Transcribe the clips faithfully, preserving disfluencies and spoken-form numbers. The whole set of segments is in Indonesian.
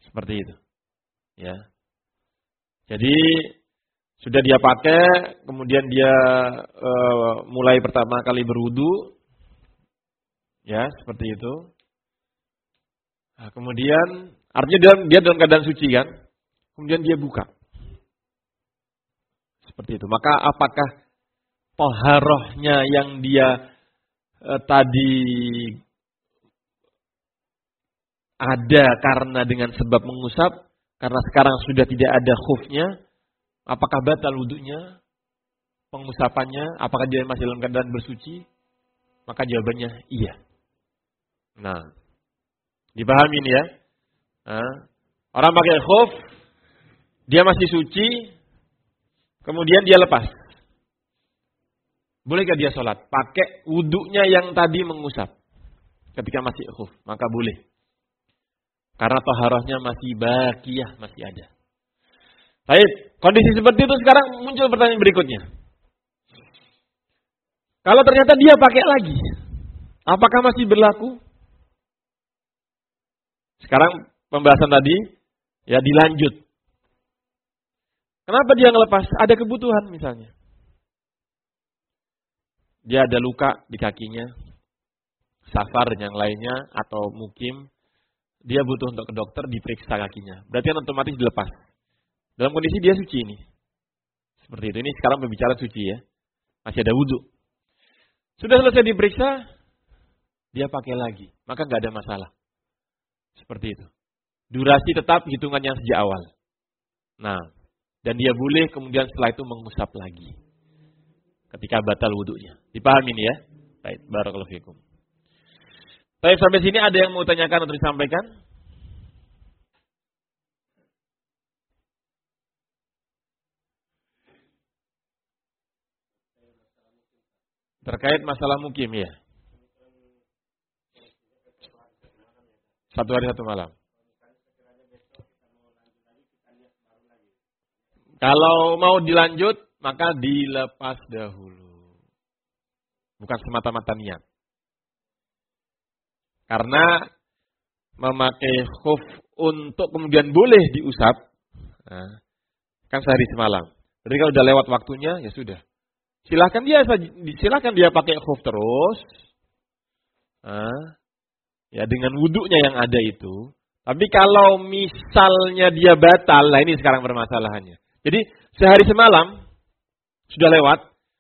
Seperti itu. Ya. Jadi sudah dia pakai, kemudian dia e, mulai pertama kali berwudu. Ya, seperti itu. Nah, kemudian artinya dia, dia dalam keadaan suci kan? Kemudian dia buka. Seperti itu. Maka apakah toharohnya yang dia e, tadi ada karena dengan sebab mengusap, karena sekarang sudah tidak ada khufnya, apakah batal wudunya, pengusapannya, apakah dia masih dalam keadaan bersuci? Maka jawabannya iya. Nah, dipahami ini ya. Nah, orang pakai khuf, dia masih suci, kemudian dia lepas. Bolehkah dia sholat? Pakai wudunya yang tadi mengusap. Ketika masih khuf, maka boleh. Karena toharohnya masih bakiyah, masih ada. Baik, kondisi seperti itu sekarang muncul pertanyaan berikutnya. Kalau ternyata dia pakai lagi, apakah masih berlaku? Sekarang pembahasan tadi, ya dilanjut. Kenapa dia ngelepas? Ada kebutuhan misalnya. Dia ada luka di kakinya, safar dan yang lainnya, atau mukim. Dia butuh untuk ke dokter, diperiksa kakinya. Berarti kan otomatis dilepas. Dalam kondisi dia suci ini. Seperti itu. Ini sekarang pembicaraan suci ya. Masih ada wudu. Sudah selesai diperiksa, dia pakai lagi. Maka nggak ada masalah. Seperti itu. Durasi tetap hitungan yang sejak awal. Nah, dan dia boleh kemudian setelah itu mengusap lagi. Ketika batal wudunya. Dipahami ini ya? Baik, barakallahu fikum. Baik, sampai sini ada yang mau tanyakan atau disampaikan? Terkait masalah mukim ya. Satu hari satu malam. Kalau mau dilanjut, maka dilepas dahulu. Bukan semata-mata niat. Karena memakai khuf untuk kemudian boleh diusap, nah, kan sehari semalam. Jadi kalau udah lewat waktunya, ya sudah. Silahkan dia, silahkan dia pakai khuf terus, nah, ya dengan wudunya yang ada itu. Tapi kalau misalnya dia batal, nah ini sekarang permasalahannya. Jadi sehari semalam sudah lewat.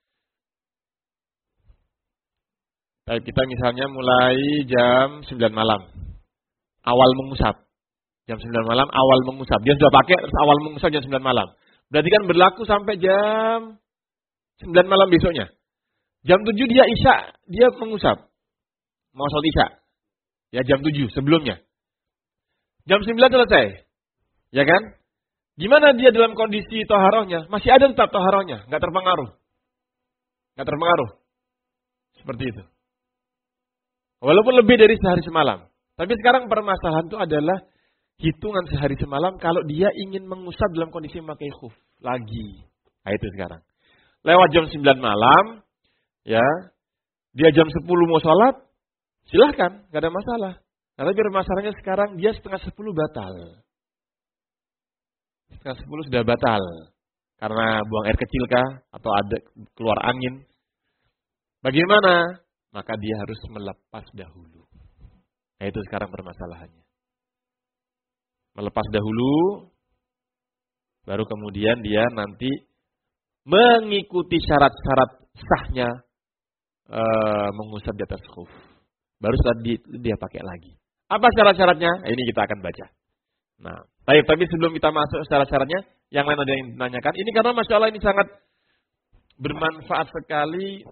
Baik, kita misalnya mulai jam sembilan malam. Awal mengusap. Jam sembilan malam awal mengusap. Dia sudah pakai terus awal mengusap jam sembilan malam. Berarti kan berlaku sampai jam sembilan malam besoknya. Jam tujuh dia isya, dia mengusap. Mau sholat isya. Ya jam tujuh sebelumnya. Jam sembilan selesai. Ya kan? Gimana dia dalam kondisi toharohnya? Masih ada tetap toharohnya. Nggak terpengaruh. Nggak terpengaruh. Seperti itu. Walaupun lebih dari sehari semalam. Tapi sekarang permasalahan itu adalah hitungan sehari semalam kalau dia ingin mengusap dalam kondisi memakai khuf lagi. Nah itu sekarang. Lewat jam sembilan malam, ya, dia jam sepuluh mau sholat, silahkan, gak ada masalah. Nah, tapi masalahnya sekarang dia setengah sepuluh batal. Setengah sepuluh sudah batal. Karena buang air kecil kah? Atau ada keluar angin. Bagaimana? Maka dia harus melepas dahulu. Nah itu sekarang permasalahannya. Melepas dahulu, baru kemudian dia nanti mengikuti syarat-syarat sahnya e, mengusap di atas khuf. Baru setelah di, dia pakai lagi. Apa syarat-syaratnya? Ini kita akan baca. Nah, tapi, tapi sebelum kita masuk syarat-syaratnya, yang lain ada yang menanyakan. Ini karena Masya Allah ini sangat bermanfaat sekali.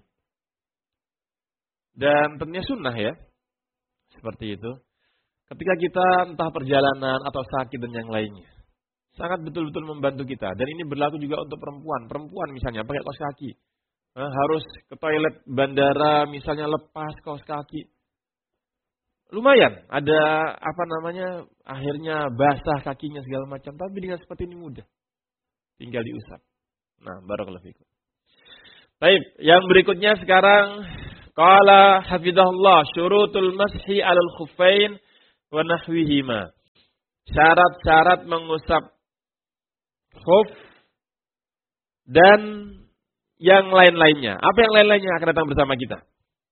Dan tentunya sunnah ya. Seperti itu. Ketika kita entah perjalanan atau sakit dan yang lainnya. Sangat betul-betul membantu kita. Dan ini berlaku juga untuk perempuan. Perempuan misalnya pakai kaos kaki. Nah, harus ke toilet bandara misalnya lepas kaos kaki. Lumayan. Ada apa namanya. Akhirnya basah kakinya segala macam. Tapi dengan seperti ini mudah. Tinggal diusap. Nah, barakallahu fikum. Baik. Yang berikutnya sekarang. Qala hafidhahullah syurutul mashi alal khuffain wa nahwihima. syarat-syarat mengusap khuf dan yang lain-lainnya. Apa yang lain-lainnya akan datang bersama kita?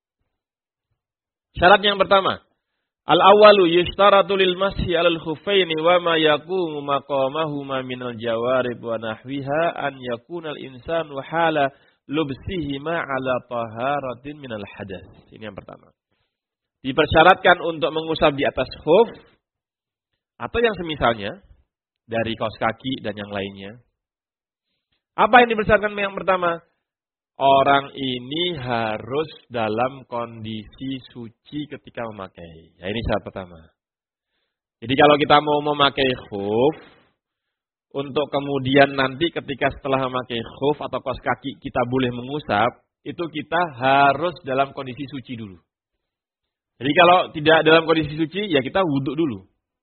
Syarat yang pertama, al-awwalu yushtaratu lil mashi 'alal khuffaini wa ma yaqumu maqamahuma minal jawarib wa nahwiha an yakuna al-insanu hala lubsihima 'ala taharatin minal hadath. Ini yang pertama. Dipersyaratkan untuk mengusap di atas khuf atau yang semisalnya dari kaos kaki dan yang lainnya. Apa yang dipersyaratkan yang pertama? Orang ini harus dalam kondisi suci ketika memakai. Ya, ini syarat pertama. Jadi kalau kita mau memakai khuf, untuk kemudian nanti ketika setelah memakai khuf atau kaos kaki kita boleh mengusap, itu kita harus dalam kondisi suci dulu. Jadi kalau tidak dalam kondisi suci, ya kita wudhu dulu.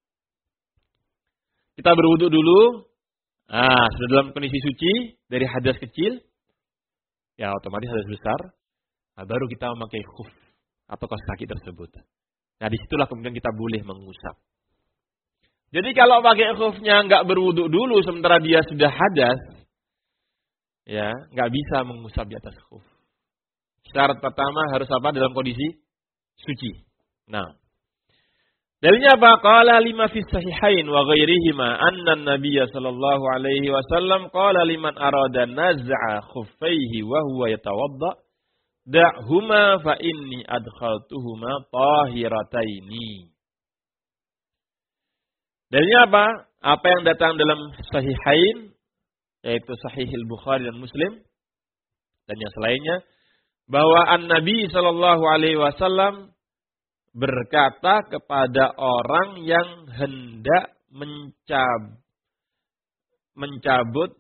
Kita berwudhu dulu, nah, sudah dalam kondisi suci dari hadas kecil, ya otomatis hadas besar, nah, baru kita memakai khuf atau kaos kaki tersebut. Nah disitulah kemudian kita boleh mengusap. Jadi kalau pakai khufnya nggak berwudhu dulu sementara dia sudah hadas, ya nggak bisa mengusap di atas khuf. Syarat pertama harus apa? Dalam kondisi suci. Nah, dalilnya apa? Qala lima fi sahihain wa ghairihima anna an-nabiyya sallallahu alaihi wasallam qala liman arada naz'a khuffaihi wa huwa yatawadda da'huma fa inni adkhaltuhuma tahirataini. Dalilnya apa? Apa yang datang dalam sahihain, yaitu sahih al-Bukhari dan Muslim dan yang selainnya, bahwa an-Nabi sallallahu alaihi wasallam berkata kepada orang yang hendak mencab, mencabut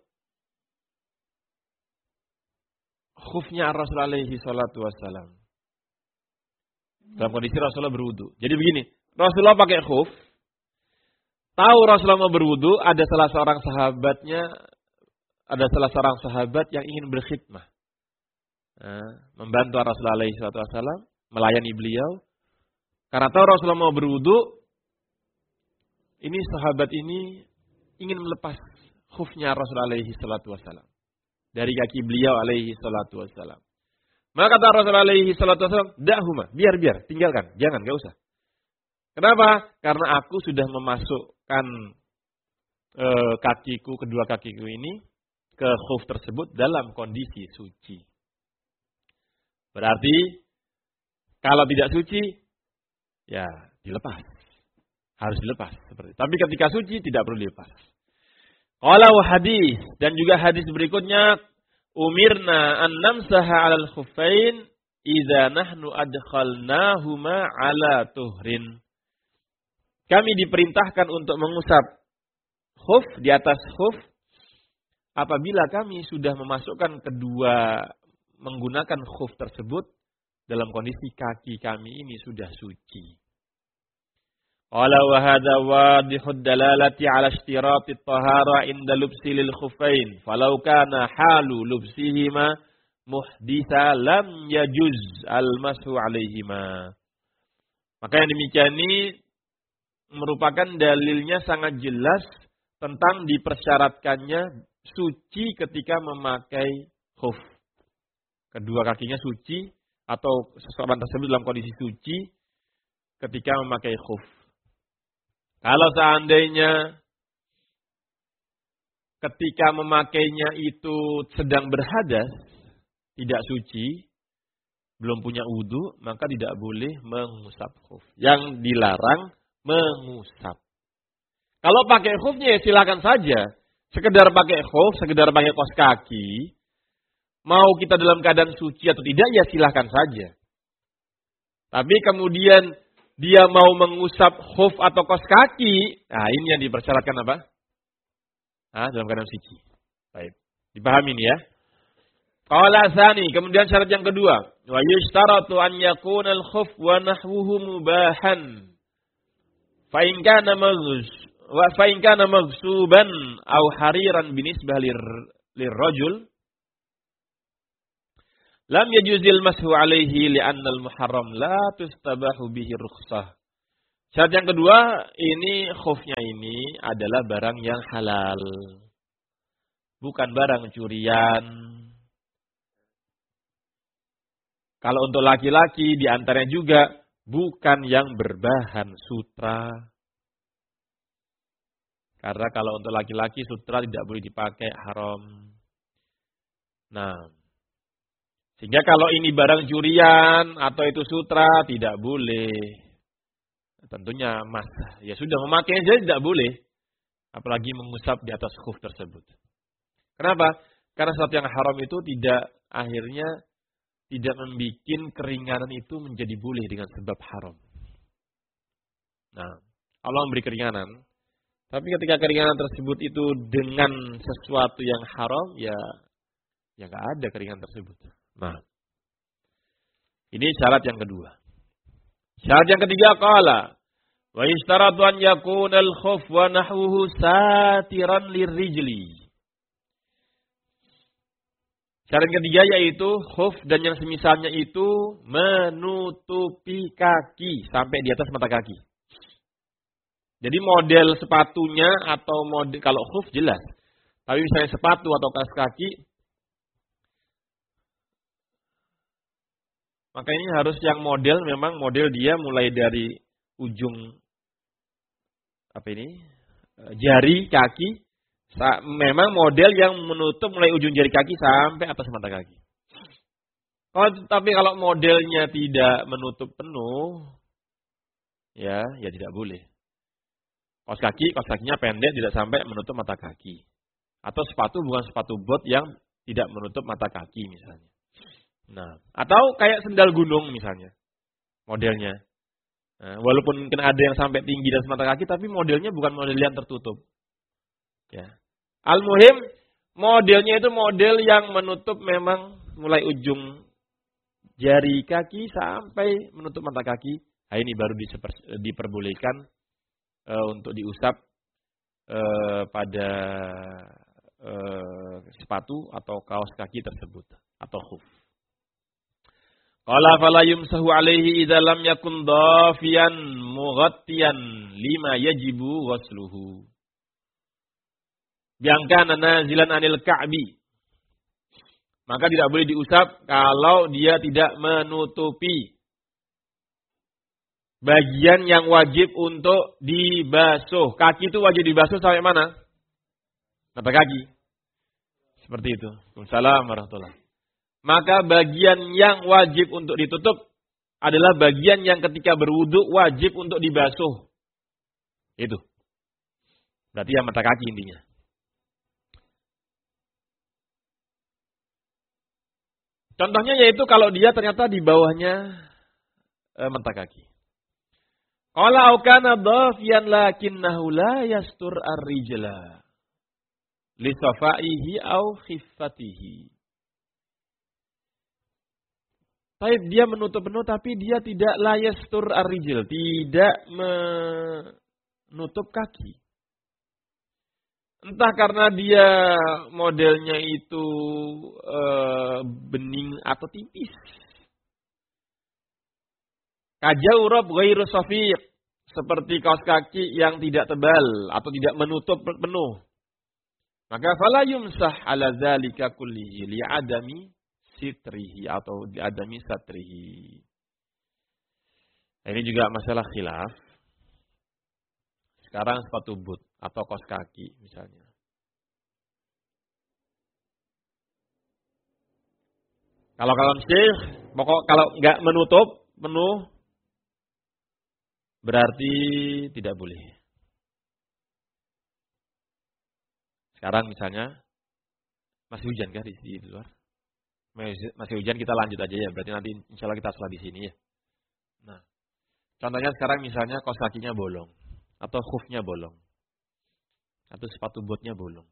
khufnya Rasulullah alaihi salatu wassalam. Dalam kondisi Rasulullah berwudu. Jadi begini, Rasulullah pakai khuf, tahu Rasulullah mau berwudu, ada salah seorang sahabatnya, ada salah seorang sahabat yang ingin berkhidmah. Nah, membantu Rasulullah alaihi salatu wassalam, melayani beliau. Karena tahu Rasulullah mau berwudu, ini sahabat ini ingin melepas khufnya Rasulullah alaihi salatu wassalam dari kaki beliau alaihi salatu wassalam. Maka kata Rasulullah alaihi salatu wassalam, da'huma, biar biar, tinggalkan, jangan, enggak usah. Kenapa? Karena aku sudah memasukkan e, kakiku, kedua kakiku ini ke khuf tersebut dalam kondisi suci. Berarti kalau tidak suci, ya dilepas. Harus dilepas. Seperti. Tapi ketika suci tidak perlu dilepas. Qala wa hadis. Dan juga hadis berikutnya. Umirna an namsaha alal khuffain idza nahnu adkhalnahuma ala tuhrin. Kami diperintahkan untuk mengusap khuf di atas khuf apabila kami sudah memasukkan kedua menggunakan khuf tersebut dalam kondisi kaki kami ini sudah suci. Qala wa hadza wadihud dalalati ala ishtirati at-tahara inda lubsi lil khuffain falau kana halu lubsihima muhditsa lam yajuz al-mashu alaihima. Maka yang demikian ini merupakan dalilnya sangat jelas tentang dipersyaratkannya suci ketika memakai khuf. Kedua kakinya suci atau seseorang tersebut dalam kondisi suci ketika memakai khuf. Kalau seandainya ketika memakainya itu sedang berhadas, tidak suci, belum punya wudu, maka tidak boleh mengusap khuf. Yang dilarang mengusap. Kalau pakai khufnya ya silakan saja. Sekedar pakai khuf, sekedar pakai kaos kaki, mau kita dalam keadaan suci atau tidak, ya silahkan saja. Tapi kemudian dia mau mengusap khuf atau kaos kaki, nah ini yang dipersyaratkan apa? Nah, dalam keadaan suci. Baik, dipahami ini ya. Qala tsani, kemudian syarat yang kedua, wa yushtaratu an yakuna al-khuf wa nahwuhu mubahan. Fa in kana maghz wa fa in kana maghsuban aw hariran binisbah lir lirrajul lam yajuzil mashu alaihi li'anna al-muharram la tustabahu bihi rukhsah. Syarat yang kedua, ini khufnya ini adalah barang yang halal. Bukan barang curian. Kalau untuk laki-laki, di antaranya juga bukan yang berbahan sutra. Karena kalau untuk laki-laki sutra tidak boleh dipakai, haram. Nah, sehingga kalau ini barang curian atau itu sutra tidak boleh. Tentunya mas, ya sudah memakai saja tidak boleh. Apalagi mengusap di atas khuf tersebut. Kenapa? Karena sesuatu yang haram itu tidak akhirnya tidak membuat keringanan itu menjadi boleh dengan sebab haram. Nah, Allah memberi keringanan. Tapi ketika keringanan tersebut itu dengan sesuatu yang haram, ya ya nggak ada keringanan tersebut. Nah, ini syarat yang kedua. Syarat yang ketiga, qala wa ishtaratu an yakuna al-khuf wa nahwuhu satiran lirijli. Syarat ketiga yaitu khuf dan yang semisalnya itu menutupi kaki sampai di atas mata kaki. Jadi model sepatunya atau model kalau khuf jelas. Tapi misalnya sepatu atau kaos kaki, maka ini harus yang model memang model dia mulai dari ujung apa ini jari kaki, memang model yang menutup mulai ujung jari kaki sampai atas mata kaki. Kalau tapi kalau modelnya tidak menutup penuh, ya ya tidak boleh. Kaos kaki, kaos kakinya pendek tidak sampai menutup mata kaki. Atau sepatu bukan sepatu bot yang tidak menutup mata kaki misalnya. Nah, atau kayak sendal gunung misalnya. Modelnya. Nah, walaupun mungkin ada yang sampai tinggi dan mata kaki tapi modelnya bukan model yang tertutup. Ya. Al-muhim modelnya itu model yang menutup memang mulai ujung jari kaki sampai menutup mata kaki. Nah, ini baru diperbolehkan Uh, untuk diusap uh, pada uh, sepatu atau kaos kaki tersebut atau khuf. Qala fala yumsahu alaihi idza lam yakun dafiyan mughattiyan lima yajibu ghusluhu. Biangkana nazilan anil ka'bi. Maka tidak boleh diusap kalau dia tidak menutupi bagian yang wajib untuk dibasuh. Kaki itu wajib dibasuh sampai mana? Mata kaki. Seperti itu. Waalaikumsalam warahmatullahi. Maka bagian yang wajib untuk ditutup adalah bagian yang ketika berwudu wajib untuk dibasuh. Itu. Berarti yang mata kaki intinya. Contohnya yaitu kalau dia ternyata di bawahnya e, mata kaki. Qala au kana dhafiyan lakinnahu la yastur ar-rijla li safaihi au khiffatihi. Baik, dia menutup penuh tapi dia tidak la yastur ar-rijl, tidak menutup kaki. Entah karena dia modelnya itu e, bening atau tipis. Kajaurab ghairu safiq, seperti kaos kaki yang tidak tebal atau tidak menutup penuh. Maka fala yumsah ala dzalika kullihi li adami sitrihi atau li adami satrihi. Nah, ini juga masalah khilaf. Sekarang sepatu boot atau kaos kaki misalnya. Kalau kalam syekh, pokok kalau enggak menutup penuh berarti tidak boleh. Sekarang misalnya masih hujan kan di, di luar? Masih hujan, kita lanjut aja ya. Berarti nanti insya Allah kita sholat di sini ya. Nah, contohnya sekarang misalnya kaos kakinya bolong atau khufnya bolong atau sepatu botnya bolong.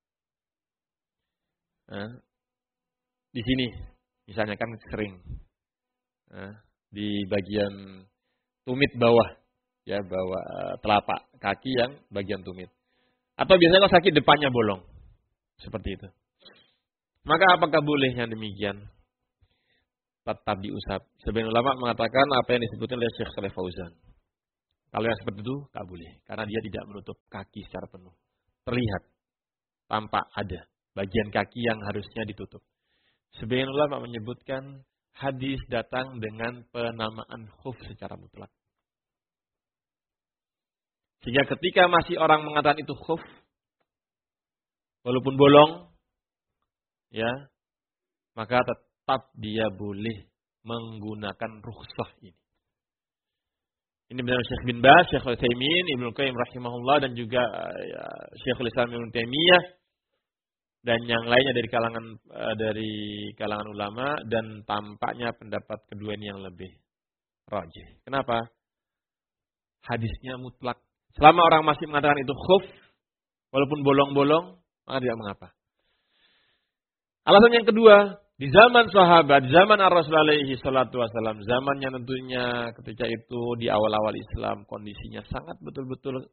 Nah, di sini misalnya kan sering nah, di bagian tumit bawah. Ya, bawa telapak kaki yang bagian tumit. Atau biasanya kalau sakit depannya bolong. Seperti itu. Maka apakah boleh yang demikian? Tetap diusap. Sebagian ulama mengatakan apa yang disebutkan oleh Syekh Shalih Fauzan. Kalau yang seperti itu tak boleh, karena dia tidak menutup kaki secara penuh. Terlihat, tampak ada bagian kaki yang harusnya ditutup. Sebagian ulama menyebutkan hadis datang dengan penamaan khuf secara mutlak. Sehingga ketika masih orang mengatakan itu khuf, walaupun bolong, ya, maka tetap dia boleh menggunakan rukhsah ini. Ini benar Syekh bin Baz, Syekh Utsaimin, Ibnu Qayyim rahimahullah, dan juga ya, Syekhul Islam Ibnu Taimiyah dan yang lainnya dari kalangan dari kalangan ulama, dan tampaknya pendapat kedua ini yang lebih rajih. Kenapa? Hadisnya mutlak. Selama orang masih mengatakan itu khuf, walaupun bolong-bolong, maka tidak mengapa. Alasan yang kedua, di zaman sahabat, zaman Ar-Rasul alaihi salatu wasallam, zamannya tentunya ketika itu di awal-awal Islam, kondisinya sangat betul-betul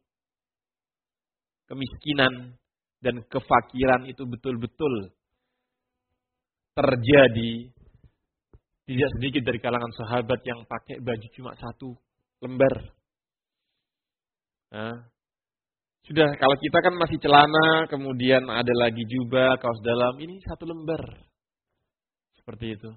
kemiskinan dan kefakiran itu betul-betul terjadi. Tidak sedikit dari kalangan sahabat yang pakai baju cuma satu lembar. Nah, sudah, kalau kita kan masih celana, kemudian ada lagi jubah, kaos dalam, ini satu lembar. Seperti itu.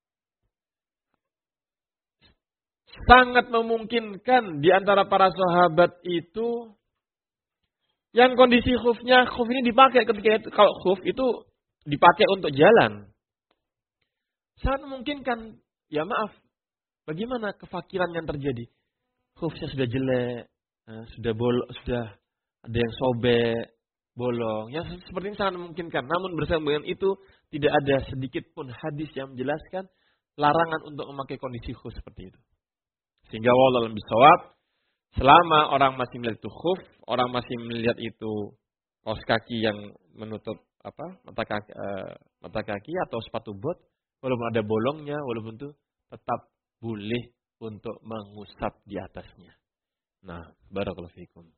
Sangat memungkinkan di antara para sahabat itu yang kondisi khufnya, khuf ini dipakai ketika itu, kalau khuf itu dipakai untuk jalan. Sangat memungkinkan, ya maaf, bagaimana kefakiran yang terjadi? Khufnya sudah jelek, sudah bolong, sudah ada yang sobek, bolong. Yang seperti ini sangat memungkinkan. Namun bersama dengan itu, tidak ada sedikit pun hadis yang menjelaskan larangan untuk memakai kondisi khuf seperti itu. Sehingga wallahu a'lam bishawab, selama orang masih melihat itu khuf, orang masih melihat itu kaos kaki yang menutup apa mata kaki, uh, mata kaki atau sepatu bot, walaupun ada bolongnya, walaupun itu tetap boleh untuk mengusap di atasnya. Nah, barakallahu fikum.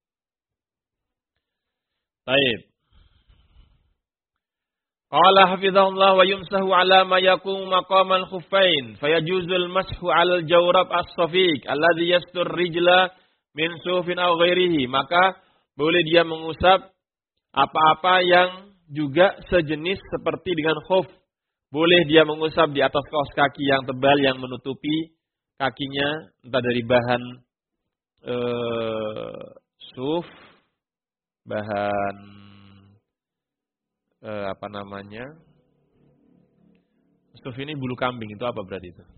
Baik. Qala hafizahullah wa yumsahu ala ma yaqumu maqamal khuffain fayajuzul mashu ala al-jawrab as-safiq alladhi yastur rijla min sufin aw ghairihi. Maka boleh dia mengusap apa-apa yang juga sejenis seperti dengan khuf. Boleh dia mengusap di atas kaos kaki yang tebal yang menutupi kakinya, entah dari bahan uh, suf, bahan eh, apa namanya? Suf ini bulu kambing, itu apa berarti itu?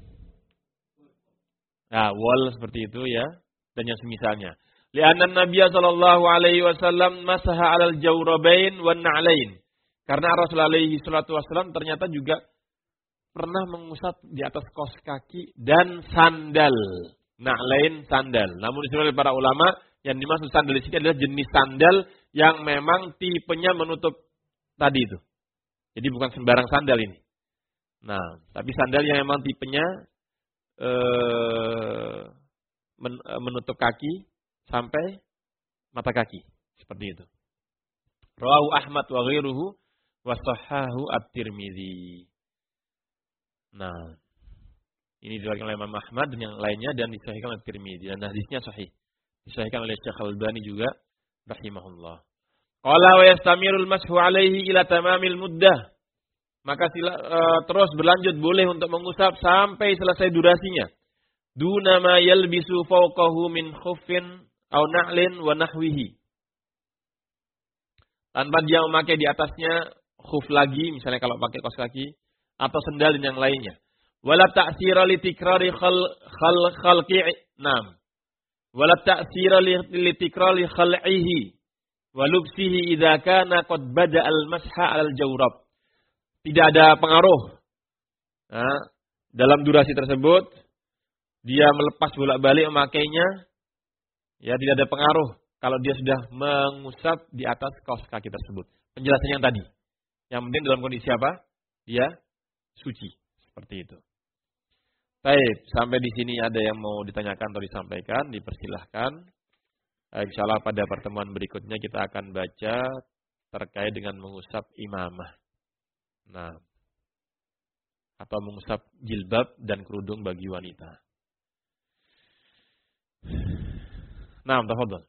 Nah, wol seperti itu ya, dan yang semisalnya. Li'anna Nabiya sallallahu alaihi wasallam masaha 'alal jawrabain wan na'lain. Karena Rasul alaihi salatu wasallam ternyata juga pernah mengusap di atas kaos kaki dan sandal. Na'lain sandal. Namun disebut oleh para ulama, yang dimaksud sandal di sini adalah jenis sandal yang memang tipenya menutup tadi itu. Jadi bukan sembarang sandal ini. Nah, tapi sandal yang memang tipenya ee, men, menutup kaki sampai mata kaki. Seperti itu. Rawahu Ahmad wa ghairuhu wa sahhahu at-Tirmidzi. Nah, ini diriwayatkan oleh Imam Ahmad dan yang lainnya dan disahihkan oleh Tirmidzi, dan hadisnya sahih. Disahihkan oleh Syekh Al-Albani juga rahimahullah. Qala wa yastamirul mashu alaihi ila tamamil muddah. Maka sila, uh, terus berlanjut boleh untuk mengusap sampai selesai durasinya. Duna ma yalbisu fawqahu min khuffin aw na'lin wa nahwihi. Tanpa dia memakai di atasnya khuf lagi, misalnya kalau pakai kaos kaki atau sendal dan yang lainnya. Wala ta'sira li tikrari khal khal khalqi nam. Wala ta'sira li tikrari khal'ihi wa lubsihi idza kana qad bada al-masha 'alal jawrab. Tidak ada pengaruh. Nah, dalam durasi tersebut dia melepas bolak-balik memakainya, ya tidak ada pengaruh kalau dia sudah mengusap di atas kaos kaki tersebut. Penjelasannya yang tadi. Yang penting dalam kondisi apa? Dia suci. Seperti itu. Baik, sampai di sini ada yang mau ditanyakan atau disampaikan, dipersilahkan. Insyaallah pada pertemuan berikutnya kita akan baca terkait dengan mengusap imamah. Nah, atau mengusap jilbab dan kerudung bagi wanita. Nah, tafadhol.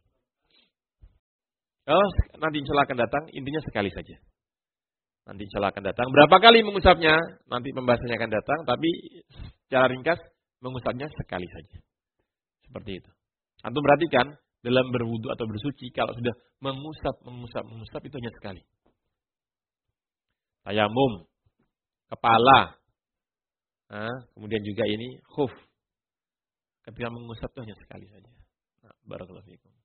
Oh, nanti insya Allah akan datang, intinya sekali saja. Nanti insya Allah akan datang. Berapa kali mengusapnya? Nanti pembahasannya akan datang, tapi secara ringkas, mengusapnya sekali saja. Seperti itu. Antum perhatikan, dalam berwudu atau bersuci, kalau sudah mengusap, mengusap, mengusap, itu hanya sekali. Tayamum, kepala, nah, kemudian juga ini khuf. Ketika mengusap itu hanya sekali saja. Nah, barakallahu fiikum.